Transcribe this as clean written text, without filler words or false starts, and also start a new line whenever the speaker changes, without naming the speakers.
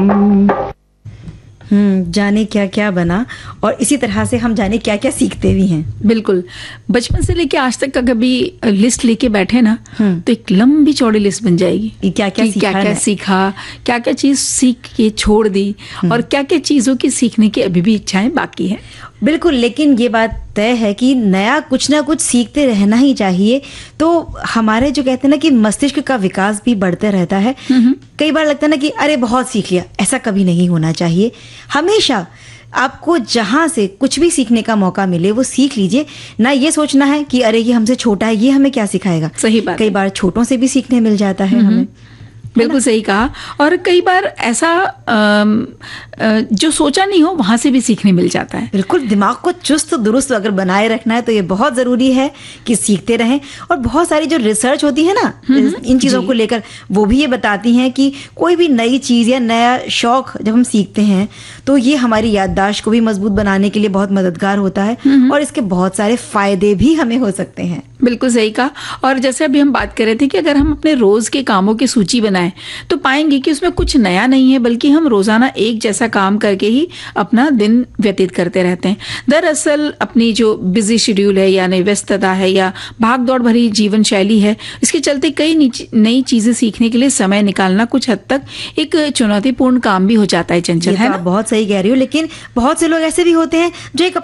जाने क्या क्या बना, और इसी तरह से हम जाने क्या क्या सीखते भी हैं।
बिल्कुल। बचपन से लेके आज तक का कभी लिस्ट लेके बैठे ना तो एक लंबी चौड़ी लिस्ट बन जाएगी।
क्या क्या
सीखा, क्या क्या चीज सीख के छोड़ दी, और क्या क्या चीजों की सीखने की अभी भी इच्छाएं बाकी है।
बिल्कुल, लेकिन ये बात तय है कि नया कुछ ना कुछ सीखते रहना ही चाहिए, तो हमारे जो कहते हैं ना कि मस्तिष्क का विकास भी बढ़ते रहता है। कई बार लगता है ना कि अरे बहुत सीख लिया, ऐसा कभी नहीं होना चाहिए। हमेशा आपको जहां से कुछ भी सीखने का मौका मिले वो सीख लीजिए, ना ये सोचना है कि अरे ये हमसे छोटा है, ये हमें क्या सिखाएगा।
सही बात।
कई बार छोटों से भी सीखने मिल जाता है हमें।
बिल्कुल सही कहा। और कई बार ऐसा जो सोचा नहीं हो वहां से भी सीखने मिल जाता है।
बिल्कुल, दिमाग को चुस्त दुरुस्त अगर बनाए रखना है तो ये बहुत जरूरी है कि सीखते रहें। और बहुत सारी जो रिसर्च होती है ना इन चीजों को लेकर, वो भी ये बताती हैं कि कोई भी नई चीज या नया शौक जब हम सीखते हैं तो ये हमारी याददाश्त को भी मजबूत बनाने के लिए बहुत मददगार होता है, और इसके बहुत सारे फायदे भी हमें हो सकते हैं।
बिल्कुल सही कहा। और जैसे अभी हम बात कर रहे थे कि अगर हम अपने रोज के कामों की सूची बनाएं तो पाएंगे कि उसमें कुछ नया नहीं है, बल्कि हम रोजाना एक जैसा काम करके ही अपना दिन व्यतीत करते रहते हैं। दरअसल अपनी जो बिजी शेड्यूल है, यानी व्यस्तता है, या भाग दौड़ भरी जीवन शैली है, इसके चलते कई नई चीजें सीखने के लिए समय निकालना कुछ हद तक एक चुनौतीपूर्ण काम भी हो जाता है। चंचल, है ना?
बहुत सही कह रही हो, लेकिन बहुत से लोग ऐसे भी होते हैं जो एक